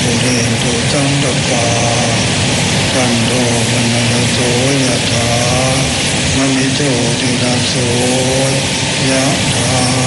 ปุเรนตุสังกปาสันโฆปนรสโสยถามณิโชติราโสยถา